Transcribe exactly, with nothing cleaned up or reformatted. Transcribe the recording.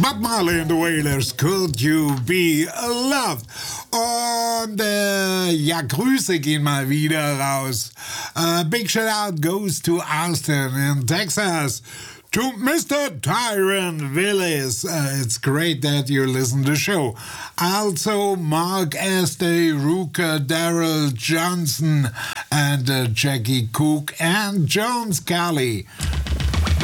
Bob Marley and the Wailers, Could You Be Loved? Und äh, ja, Grüße gehen mal wieder raus. Uh, big shout out goes to Austin in Texas. To Mister Tyron Willis. Uh, it's great that you listen to the show. Also, Mark Estee, Ruka, Daryl Johnson, and uh, Jackie Cook, and Jones Kelly.